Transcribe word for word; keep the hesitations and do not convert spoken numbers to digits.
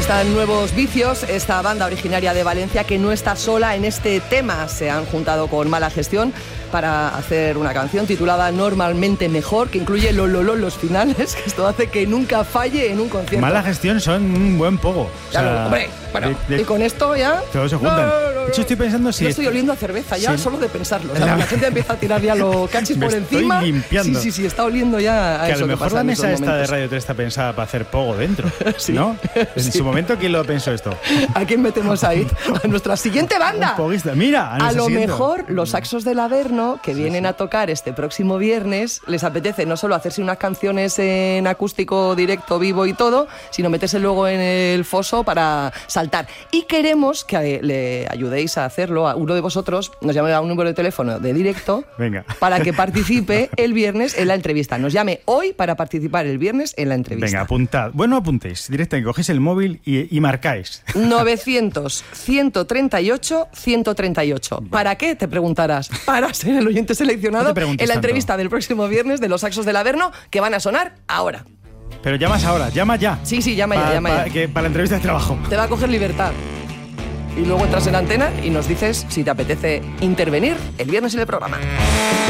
Están Nuevos Vicios, esta banda originaria de Valencia que no está sola en este tema. Se han juntado con Mala Gestión para hacer una canción titulada Normalmente Mejor, que incluye los lo, lo, los finales, que esto hace que nunca falle en un concierto. Mala Gestión son un buen pogo. O sea, claro, hombre, bueno, de, de, y con esto ya... Todos se juntan. No, no, no, no. De hecho, estoy pensando si... Yo estoy oliendo a cerveza ya, sí. Solo de pensarlo. O sea, la... la gente empieza a tirar ya los cachis Me por encima. Estoy limpiando. Sí, sí, sí, está oliendo ya a que eso a lo mejor que la mesa esta de Radio tres está pensada para hacer pogo dentro, sí. ¿no? En sí. su momento, ¿quién lo pensó esto? ¿A quién metemos ahí? A nuestra siguiente banda. Un poguista. Mira, a, a lo siguiente. mejor los Saxos del Averno, que sí, vienen sí. a tocar este próximo viernes, les apetece no solo hacerse unas canciones en acústico, directo, vivo y todo, sino meterse luego en el foso para saltar. Y queremos que le ayudéis a hacerlo. A uno de vosotros nos llame a un número de teléfono de directo. Venga. Para que participe el viernes en la entrevista. Nos llame hoy para participar el viernes en la entrevista. Venga, apuntad. Bueno, apuntéis. Directamente cogéis el móvil y, y marcáis. novecientos, ciento treinta y ocho, ciento treinta y ocho. Vale. ¿Para qué? Te preguntarás. Para ser el oyente seleccionado no en la entrevista tanto. del próximo viernes de los Saxos del Averno, que van a sonar ahora. Pero llamas ahora, llama ya. Sí, sí, llama pa, ya, llama pa, ya. Que para la entrevista de trabajo. Te va a coger libertad. Y luego entras en antena y nos dices si te apetece intervenir el viernes en el programa.